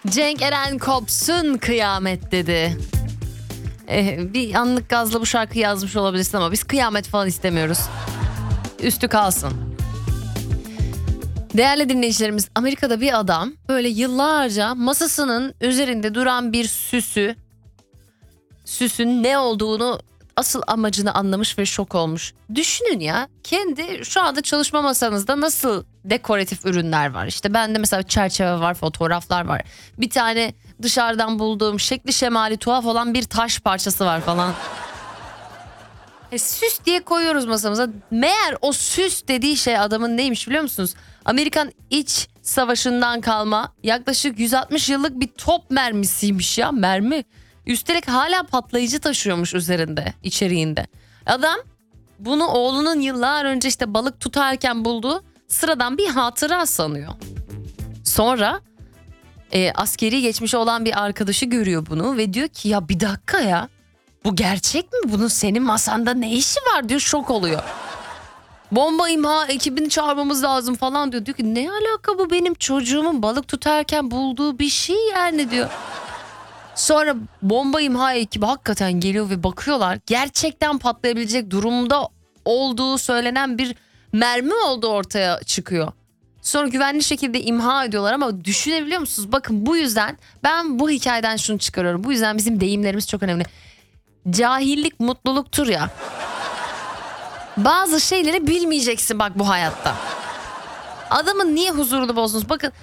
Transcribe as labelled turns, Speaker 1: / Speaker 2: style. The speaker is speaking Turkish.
Speaker 1: Cenk Eren kopsun kıyamet dedi. Bir anlık gazla bu şarkıyı yazmış olabilirsin ama biz kıyamet falan istemiyoruz. Üstü kalsın. Değerli dinleyicilerimiz, Amerika'da bir adam böyle yıllarca masasının üzerinde duran bir süsün ne olduğunu, asıl amacını anlamış ve şok olmuş. Düşünün ya, kendi şu anda çalışma masanızda nasıl dekoratif ürünler var. İşte bende mesela çerçeve var, fotoğraflar var. Bir tane dışarıdan bulduğum şekli şemali tuhaf olan bir taş parçası var falan. Süs diye koyuyoruz masamıza. Meğer o süs dediği şey adamın neymiş biliyor musunuz? Amerikan İç Savaşı'ndan kalma yaklaşık 160 yıllık bir top mermisiymiş ya, mermi. Üstelik hala patlayıcı taşıyormuş üzerinde, içeriğinde. Adam bunu oğlunun yıllar önce işte balık tutarken bulduğu sıradan bir hatıra sanıyor. Sonra askeri geçmişi olan bir arkadaşı görüyor bunu ve diyor ki ya bir dakika ya, bu gerçek mi? Bunun senin masanda ne işi var diyor, şok oluyor. Bomba imha ekibini çağırmamız lazım falan diyor. Diyor ki ne alaka, bu benim çocuğumun balık tutarken bulduğu bir şey yani diyor. Sonra bomba imha ekibi hakikaten geliyor ve bakıyorlar. Gerçekten patlayabilecek durumda olduğu söylenen bir mermi olduğu ortaya çıkıyor. Sonra güvenli şekilde imha ediyorlar ama düşünebiliyor musunuz? Bakın, bu yüzden ben bu hikayeden şunu çıkarıyorum. Bu yüzden bizim deyimlerimiz çok önemli. Cahillik mutluluktur ya. Bazı şeyleri bilmeyeceksin bak bu hayatta. Adamın niye huzurunu bozdunuz? Bakın